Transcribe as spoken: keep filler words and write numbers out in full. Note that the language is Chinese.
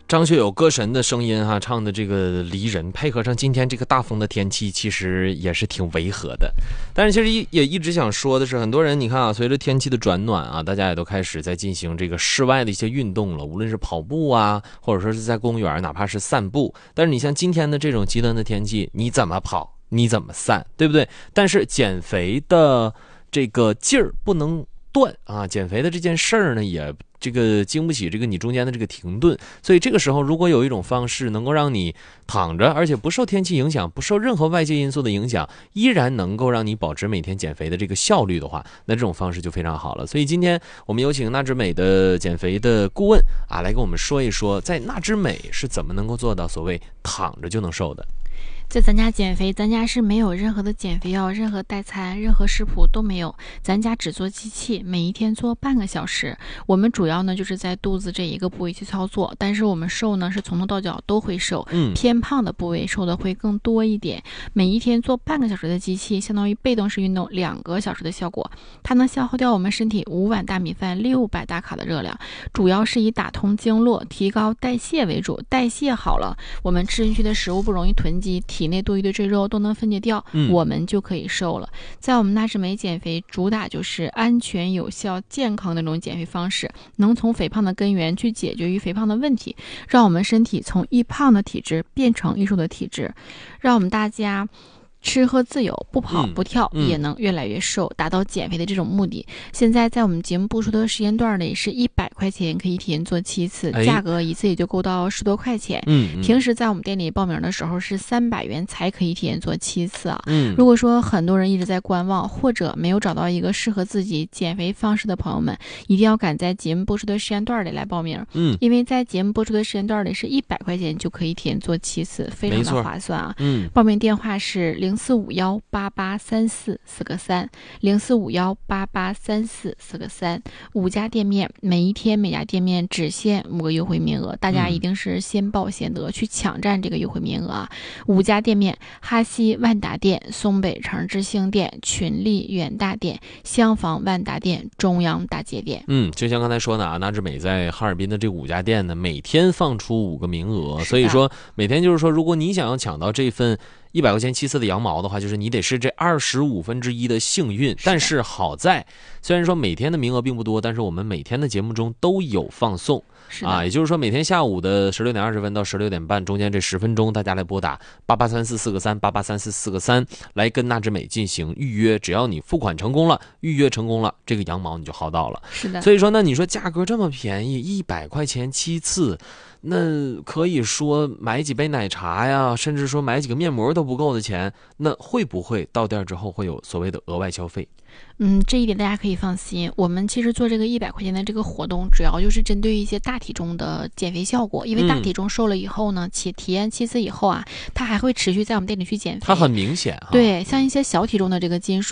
张学友歌神的声音哈、啊，唱的这个离人，配合上今天这个大风的天气，其实也是挺违和的。但是其实也一直想说的是，很多人你看啊，随着天气的转暖啊，大家也都开始在进行这个室外的一些运动了，无论是跑步啊，或者说是在公园，哪怕是散步。但是你像今天的这种极端的天气，你怎么跑，你怎么散，对不对？但是减肥的这个劲儿不能断啊，减肥的这件事儿呢，也这个经不起这个你中间的这个停顿，所以这个时候如果有一种方式能够让你躺着，而且不受天气影响，不受任何外界因素的影响，依然能够让你保持每天减肥的这个效率的话，那这种方式就非常好了。所以今天我们有请纳之美的减肥的顾问啊，来跟我们说一说，在纳之美是怎么能够做到所谓躺着就能瘦的。 在咱家减肥，咱家是没有任何的减肥药，任何代餐，任何食谱都没有，咱家只做机器，每一天做半个小时。我们主要呢就是在肚子这一个部位去操作，但是我们瘦呢是从头到脚都会瘦， 嗯， 偏胖的部位瘦的会更多一点。每一天做半个小时的机器，相当于被动式运动两个小时的效果，它能消耗掉我们身体五碗大米饭六百大卡的热量，主要是以打通经络、提高代谢为主。代谢好了，我们吃进去的食物不容易囤积，体内多余的赘肉都能分解掉， 嗯、 我们就可以瘦了。在我们纳之美减肥主打就是安全有效健康的那种减肥方式，能从肥胖的根源去解决于肥胖的问题，让我们身体从易胖的体质变成易瘦的体质，让我们大家吃喝自由，不跑不跳、 嗯嗯、 也能越来越瘦，达到减肥的这种目的。现在在我们节目播出的时间段里是一百块钱可以一天做七次、哎、价格一次也就够到十多块钱。 嗯嗯、 平时在我们店里报名的时候是三百元才可以一天做七次啊。 嗯， 如果说很多人一直在观望，或者没有找到一个适合自己减肥方式的朋友们，一定要赶在节目播出的时间段里来报名。 嗯， 因为在节目播出的时间段里是一百块钱就可以一天做七次，非常的划算啊。 嗯， 报名电话是零四五幺八八三四四个三，零四五幺八八三四四个三，五家店面，每一天每家店面只限五个优惠名额，大家一定是先报先得，嗯、去抢占这个优惠名额啊！五家店面：哈西万达店、松北城知兴店、群力远大店、襄房万达店、中央大街店。 嗯，就像刚才说的啊，纳之美在哈尔滨的这五家店呢，每天放出五个名额，所以说每天就是说，如果你想要抢到这份一百块钱七次的羊毛的话，就是你得是这二十五分之一的幸运。但是好在，虽然说每天的名额并不多，但是我们每天的节目中都有放送啊，也就是说每天下午的十六点二十分到十六点半中间这十分钟，大家来拨打八八三四四个三八八三四四个三来跟纳之美进行预约。只要你付款成功了，预约成功了，这个羊毛你就薅到了。 是的。 所以说呢，你说价格这么便宜，一百块钱七次。那可以说买几杯奶茶呀，甚至说买几个面膜都不够的钱，那会不会到店之后会有所谓的额外消费？ 嗯，这一点大家可以放心。我们其实做这个一百块钱的这个活动，主要就是针对一些大体重的减肥效果。因为大体重瘦了以后呢，且体验七次以后啊，它还会持续在我们店里去减肥。 它很明显哈。 对，像一些小体重的这个斤数。